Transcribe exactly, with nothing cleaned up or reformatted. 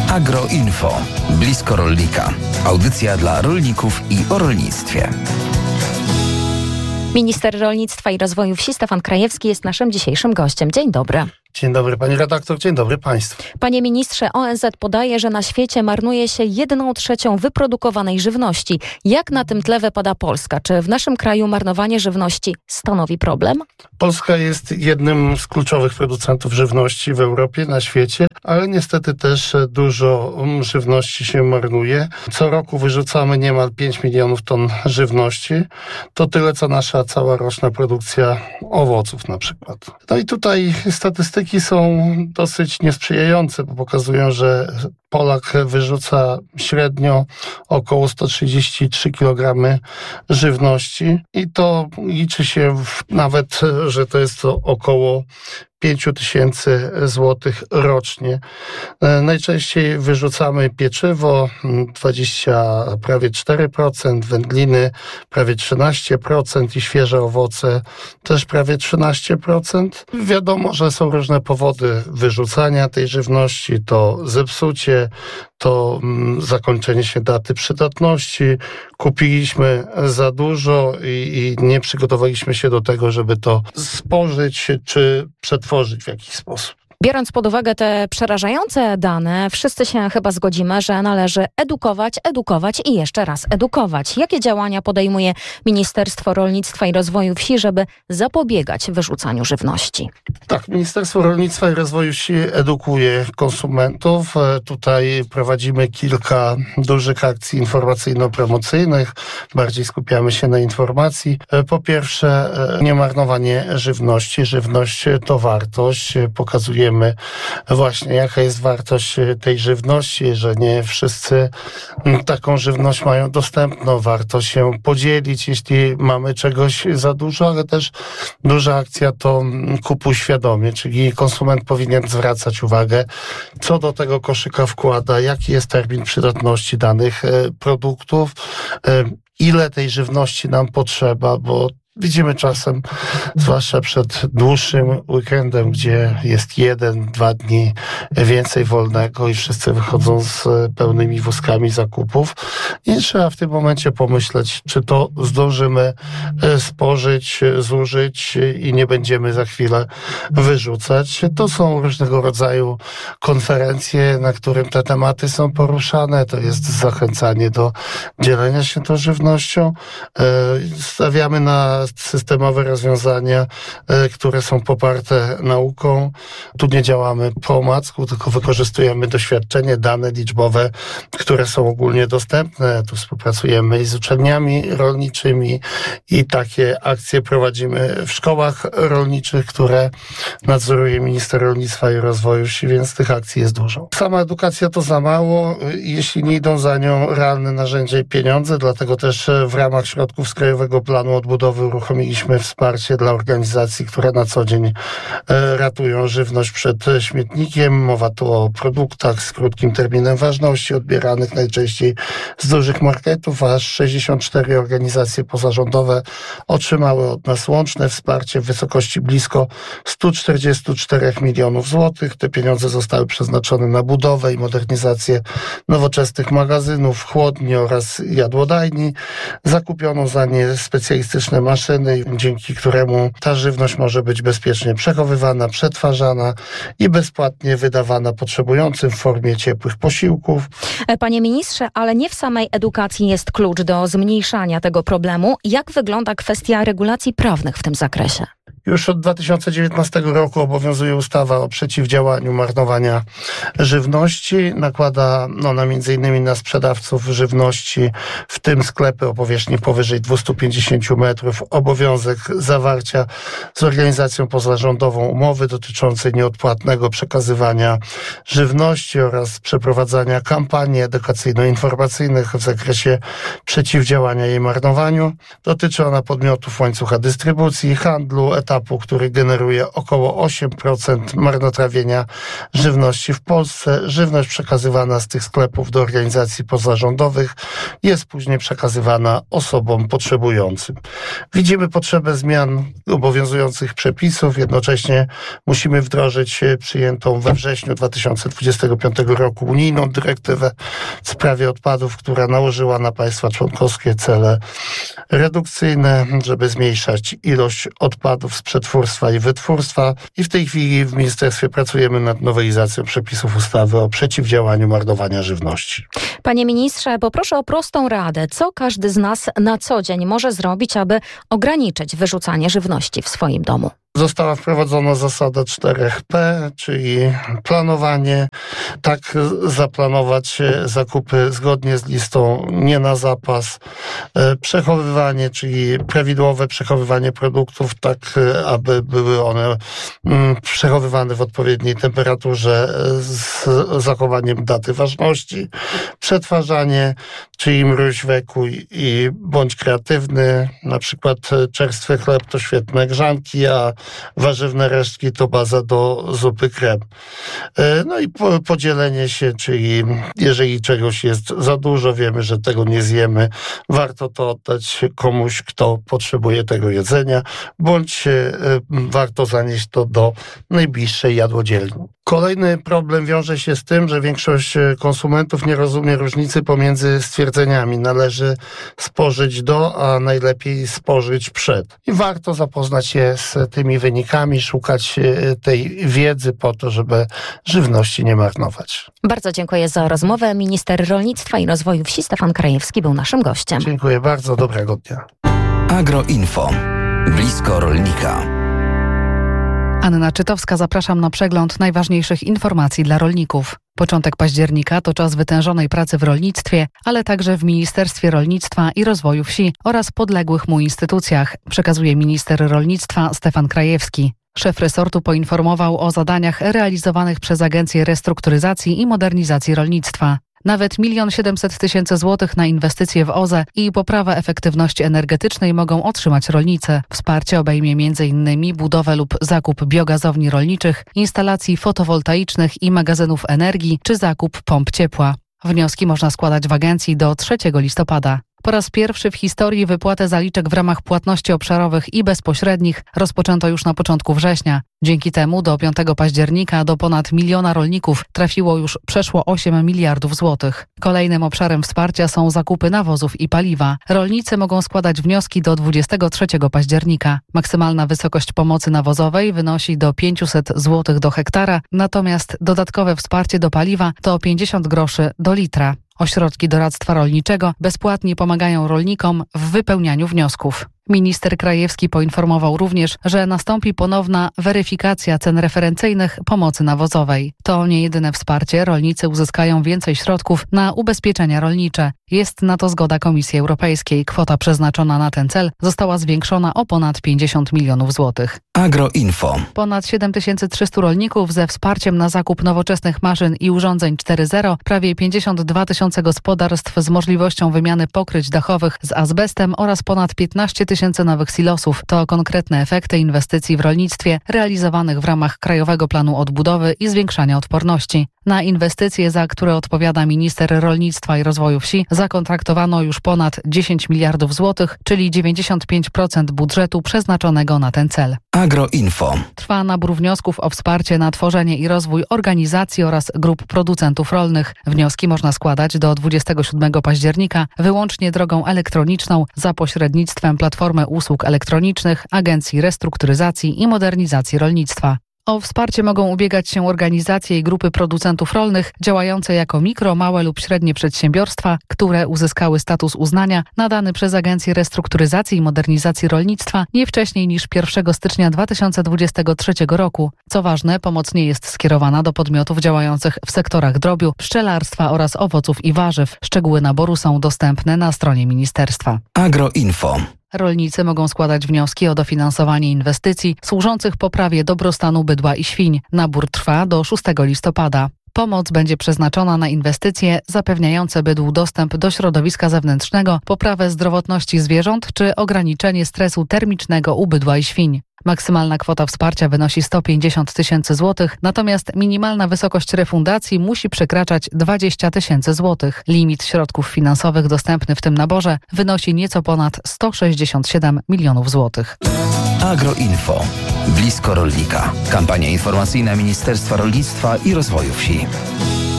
Agroinfo. Blisko rolnika. Audycja dla rolników i o rolnictwie. Minister Rolnictwa i Rozwoju Wsi Stefan Krajewski jest naszym dzisiejszym gościem. Dzień dobry. Dzień dobry pani redaktor, dzień dobry państwu. Panie ministrze, O N Z podaje, że na świecie marnuje się jedną trzecią wyprodukowanej żywności. Jak na tym tle wypada Polska? Czy w naszym kraju marnowanie żywności stanowi problem? Polska jest jednym z kluczowych producentów żywności w Europie, na świecie, ale niestety też dużo żywności się marnuje. Co roku wyrzucamy niemal pięć milionów ton żywności. To tyle, co nasza cała roczna produkcja owoców na przykład. No i tutaj statystyki są dosyć niesprzyjające, bo pokazują, że Polak wyrzuca średnio około sto trzydzieści trzy kilogramy żywności i to liczy się w, nawet, że to jest to około pięć tysięcy złotych rocznie. Najczęściej wyrzucamy pieczywo, dwadzieścia, prawie cztery procent, wędliny prawie trzynaście procent i świeże owoce też prawie trzynaście procent. Wiadomo, że są różne powody wyrzucania tej żywności, to zepsucie, to zakończenie się daty przydatności. Kupiliśmy za dużo i, i nie przygotowaliśmy się do tego, żeby to spożyć czy przetworzyć w jakiś sposób. Biorąc pod uwagę te przerażające dane, wszyscy się chyba zgodzimy, że należy edukować, edukować i jeszcze raz edukować. Jakie działania podejmuje Ministerstwo Rolnictwa i Rozwoju Wsi, żeby zapobiegać wyrzucaniu żywności? Tak, Ministerstwo Rolnictwa i Rozwoju Wsi edukuje konsumentów. Tutaj prowadzimy kilka dużych akcji informacyjno-promocyjnych. Bardziej skupiamy się na informacji. Po pierwsze, niemarnowanie żywności. Żywność to wartość. Pokazujemy właśnie, jaka jest wartość tej żywności, że nie wszyscy taką żywność mają dostępną. Warto się podzielić, jeśli mamy czegoś za dużo, ale też duża akcja to kupuj świadomie, czyli konsument powinien zwracać uwagę, co do tego koszyka wkłada, jaki jest termin przydatności danych produktów, ile tej żywności nam potrzeba, bo widzimy czasem, zwłaszcza przed dłuższym weekendem, gdzie jest jeden, dwa dni więcej wolnego i wszyscy wychodzą z pełnymi wózkami zakupów. I trzeba w tym momencie pomyśleć, czy to zdążymy spożyć, zużyć i nie będziemy za chwilę wyrzucać. To są różnego rodzaju konferencje, na którym te tematy są poruszane. To jest zachęcanie do dzielenia się tą żywnością. Stawiamy na systemowe rozwiązania, które są poparte nauką. Tu nie działamy po omacku, tylko wykorzystujemy doświadczenie, dane liczbowe, które są ogólnie dostępne. Tu współpracujemy z uczelniami rolniczymi i takie akcje prowadzimy w szkołach rolniczych, które nadzoruje Minister Rolnictwa i Rozwoju Wsi, więc tych akcji jest dużo. Sama edukacja to za mało, jeśli nie idą za nią realne narzędzia i pieniądze, dlatego też w ramach środków z Krajowego Planu Odbudowy uruchomiliśmy wsparcie dla organizacji, które na co dzień ratują żywność przed śmietnikiem. Mowa tu o produktach z krótkim terminem ważności, odbieranych najczęściej z dużych marketów, aż sześćdziesiąt cztery organizacje pozarządowe otrzymały od nas łączne wsparcie w wysokości blisko sto czterdzieści cztery milionów złotych. Te pieniądze zostały przeznaczone na budowę i modernizację nowoczesnych magazynów, chłodni oraz jadłodajni. Zakupiono za nie specjalistyczne maszyny, dzięki któremu ta żywność może być bezpiecznie przechowywana, przetwarzana i bezpłatnie wydawana potrzebującym w formie ciepłych posiłków. Panie ministrze, ale nie w samej edukacji jest klucz do zmniejszania tego problemu. Jak wygląda kwestia regulacji prawnych w tym zakresie? Już od dwa tysiące dziewiętnastego roku obowiązuje ustawa o przeciwdziałaniu marnowania żywności. Nakłada ona między innymi na sprzedawców żywności, w tym sklepy o powierzchni powyżej dwieście pięćdziesiąt metrów, obowiązek zawarcia z organizacją pozarządową umowy dotyczącej nieodpłatnego przekazywania żywności oraz przeprowadzania kampanii edukacyjno-informacyjnych w zakresie przeciwdziałania jej marnowaniu. Dotyczy ona podmiotów łańcucha dystrybucji, handlu, etapów hapu, który generuje około osiem procent marnotrawienia żywności w Polsce. Żywność przekazywana z tych sklepów do organizacji pozarządowych jest później przekazywana osobom potrzebującym. Widzimy potrzebę zmian obowiązujących przepisów, jednocześnie musimy wdrożyć przyjętą we wrześniu dwa tysiące dwudziestego piątego roku unijną dyrektywę w sprawie odpadów, która nałożyła na państwa członkowskie cele redukcyjne, żeby zmniejszać ilość odpadów z przetwórstwa i wytwórstwa. I w tej chwili w ministerstwie pracujemy nad nowelizacją przepisów ustawy o przeciwdziałaniu marnowania żywności. Panie ministrze, poproszę o prostą radę. Co każdy z nas na co dzień może zrobić, aby ograniczyć wyrzucanie żywności w swoim domu? Została wprowadzona zasada czterech P, czyli planowanie, tak zaplanować zakupy zgodnie z listą, nie na zapas, przechowywanie, czyli prawidłowe przechowywanie produktów, tak aby były one przechowywane w odpowiedniej temperaturze z zachowaniem daty ważności, przetwarzanie, czyli mróź, wekuj i bądź kreatywny, na przykład czerstwy chleb to świetne grzanki, a warzywne resztki to baza do zupy krem. No i podzielenie się, czyli jeżeli czegoś jest za dużo, wiemy, że tego nie zjemy, warto to oddać komuś, kto potrzebuje tego jedzenia, bądź warto zanieść to do najbliższej jadłodzielni. Kolejny problem wiąże się z tym, że większość konsumentów nie rozumie różnicy pomiędzy stwierdzeniami należy spożyć do, a najlepiej spożyć przed. I warto zapoznać się z tymi wynikami, szukać tej wiedzy po to, żeby żywności nie marnować. Bardzo dziękuję za rozmowę. Minister Rolnictwa i Rozwoju Wsi Stefan Krajewski był naszym gościem. Dziękuję bardzo, dobrego dnia. Agroinfo. Blisko rolnika. Anna Czytowska, zapraszam na przegląd najważniejszych informacji dla rolników. Początek października to czas wytężonej pracy w rolnictwie, ale także w Ministerstwie Rolnictwa i Rozwoju Wsi oraz podległych mu instytucjach, przekazuje minister rolnictwa Stefan Krajewski. Szef resortu poinformował o zadaniach realizowanych przez Agencję Restrukturyzacji i Modernizacji Rolnictwa. Nawet milion siedemset tysięcy złotych na inwestycje w O Z E i poprawę efektywności energetycznej mogą otrzymać rolnicy. Wsparcie obejmie między innymi budowę lub zakup biogazowni rolniczych, instalacji fotowoltaicznych i magazynów energii czy zakup pomp ciepła. Wnioski można składać w agencji do trzeciego listopada. Po raz pierwszy w historii wypłatę zaliczek w ramach płatności obszarowych i bezpośrednich rozpoczęto już na początku września. Dzięki temu do piątego października do ponad miliona rolników trafiło już przeszło osiem miliardów złotych. Kolejnym obszarem wsparcia są zakupy nawozów i paliwa. Rolnicy mogą składać wnioski do dwudziestego trzeciego października. Maksymalna wysokość pomocy nawozowej wynosi do pięćset złotych do hektara, natomiast dodatkowe wsparcie do paliwa to pięćdziesiąt groszy do litra. Ośrodki doradztwa rolniczego bezpłatnie pomagają rolnikom w wypełnianiu wniosków. Minister Krajewski poinformował również, że nastąpi ponowna weryfikacja cen referencyjnych pomocy nawozowej. To nie jedyne wsparcie, rolnicy uzyskają więcej środków na ubezpieczenia rolnicze. Jest na to zgoda Komisji Europejskiej. Kwota przeznaczona na ten cel została zwiększona o ponad pięćdziesiąt milionów złotych. Agroinfo. Ponad siedem tysięcy trzysta rolników ze wsparciem na zakup nowoczesnych maszyn i urządzeń cztery zero, prawie pięćdziesiąt dwa tysiące gospodarstw z możliwością wymiany pokryć dachowych z azbestem oraz ponad piętnaście tysięcy nowych silosów. To konkretne efekty inwestycji w rolnictwie realizowanych w ramach Krajowego Planu Odbudowy i Zwiększania Odporności. Na inwestycje, za które odpowiada minister Rolnictwa i Rozwoju Wsi, zakontraktowano już ponad dziesięć miliardów złotych, czyli dziewięćdziesiąt pięć procent budżetu przeznaczonego na ten cel. Agroinfo. Trwa nabór wniosków o wsparcie na tworzenie i rozwój organizacji oraz grup producentów rolnych. Wnioski można składać do dwudziestego siódmego października wyłącznie drogą elektroniczną za pośrednictwem Platformy Usług Elektronicznych Agencji Restrukturyzacji i Modernizacji Rolnictwa. O wsparcie mogą ubiegać się organizacje i grupy producentów rolnych działające jako mikro, małe lub średnie przedsiębiorstwa, które uzyskały status uznania nadany przez Agencję Restrukturyzacji i Modernizacji Rolnictwa nie wcześniej niż pierwszego stycznia dwa tysiące dwudziestego trzeciego roku. Co ważne, pomoc nie jest skierowana do podmiotów działających w sektorach drobiu, pszczelarstwa oraz owoców i warzyw. Szczegóły naboru są dostępne na stronie ministerstwa. Agroinfo. Rolnicy mogą składać wnioski o dofinansowanie inwestycji służących poprawie dobrostanu bydła i świń. Nabór trwa do szóstego listopada. Pomoc będzie przeznaczona na inwestycje zapewniające bydłu dostęp do środowiska zewnętrznego, poprawę zdrowotności zwierząt czy ograniczenie stresu termicznego u bydła i świń. Maksymalna kwota wsparcia wynosi sto pięćdziesiąt tysięcy złotych, natomiast minimalna wysokość refundacji musi przekraczać dwadzieścia tysięcy złotych. Limit środków finansowych dostępny w tym naborze wynosi nieco ponad sto sześćdziesiąt siedem milionów złotych. Agroinfo. Blisko rolnika. Kampania informacyjna Ministerstwa Rolnictwa i Rozwoju Wsi.